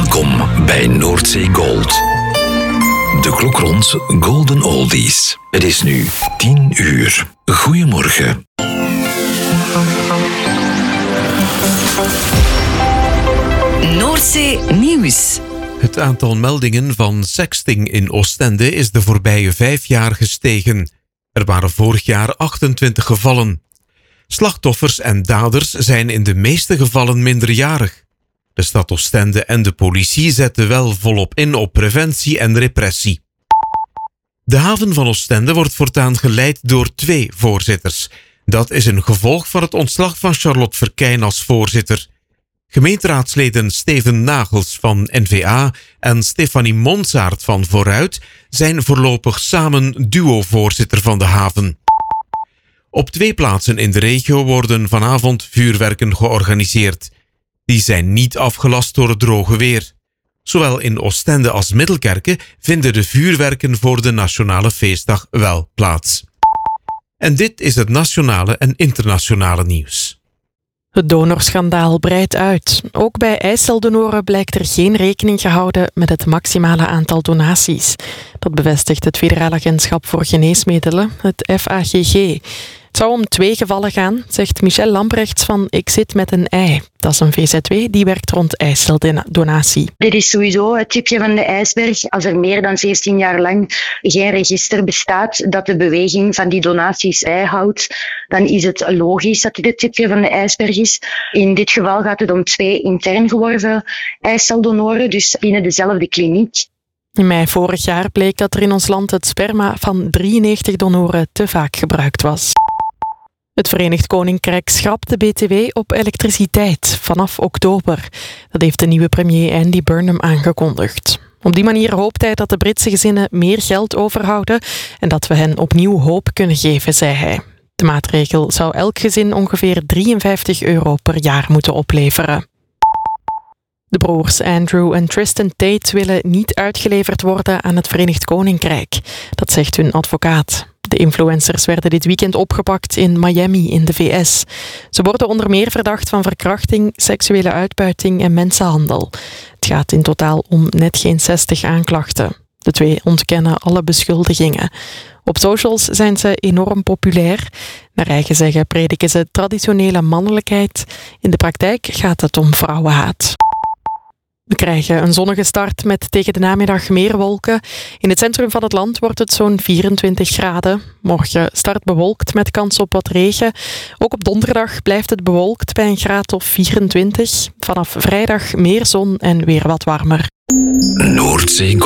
Welkom bij Noordzee Gold. De klok rond Golden Oldies. Het is nu 10 uur. Goedemorgen. Noordzee Nieuws. Het aantal meldingen van sexting in Oostende is de voorbije 5 jaar gestegen. Er waren vorig jaar 28 gevallen. Slachtoffers en daders zijn in de meeste gevallen minderjarig. De stad Oostende en de politie zetten wel volop in op preventie en repressie. De haven van Oostende wordt voortaan geleid door 2 voorzitters. Dat is een gevolg van het ontslag van Charlotte Verkijn als voorzitter. Gemeenteraadsleden Steven Nagels van N-VA en Stefanie Monsaert van Vooruit zijn voorlopig samen duo-voorzitter van de haven. Op 2 plaatsen in de regio worden vanavond vuurwerken georganiseerd. Die zijn niet afgelast door het droge weer. Zowel in Oostende als Middelkerke vinden de vuurwerken voor de nationale feestdag wel plaats. En dit is het nationale en internationale nieuws. Het donorschandaal breidt uit. Ook bij eiceldonoren blijkt er geen rekening gehouden met het maximale aantal donaties. Dat bevestigt het Federaal Agentschap voor Geneesmiddelen, het FAGG. Het zou om 2 gevallen gaan, zegt Michel Lambrechts van Ik zit met een ei. Dat is een VZW die werkt rond eiceldonatie. Dit is sowieso het tipje van de ijsberg. Als er meer dan 17 jaar lang geen register bestaat dat de beweging van die donaties bijhoudt, dan is het logisch dat dit het tipje van de ijsberg is. In dit geval gaat het om 2 intern geworven eiceldonoren, dus binnen dezelfde kliniek. In mei vorig jaar bleek dat er in ons land het sperma van 93 donoren te vaak gebruikt was. Het Verenigd Koninkrijk schrapt de BTW op elektriciteit vanaf oktober. Dat heeft de nieuwe premier Andy Burnham aangekondigd. Op die manier hoopt hij dat de Britse gezinnen meer geld overhouden en dat we hen opnieuw hoop kunnen geven, zei hij. De maatregel zou elk gezin ongeveer €53 per jaar moeten opleveren. De broers Andrew en Tristan Tate willen niet uitgeleverd worden aan het Verenigd Koninkrijk. Dat zegt hun advocaat. De influencers werden dit weekend opgepakt in Miami in de VS. Ze worden onder meer verdacht van verkrachting, seksuele uitbuiting en mensenhandel. Het gaat in totaal om net geen 60 aanklachten. De 2 ontkennen alle beschuldigingen. Op socials zijn ze enorm populair. Naar eigen zeggen prediken ze traditionele mannelijkheid. In de praktijk gaat het om vrouwenhaat. We krijgen een zonnige start met tegen de namiddag meer wolken. In het centrum van het land wordt het zo'n 24 graden. Morgen start bewolkt met kans op wat regen. Ook op donderdag blijft het bewolkt bij een graad of 24. Vanaf vrijdag meer zon en weer wat warmer. Noordzee Gold.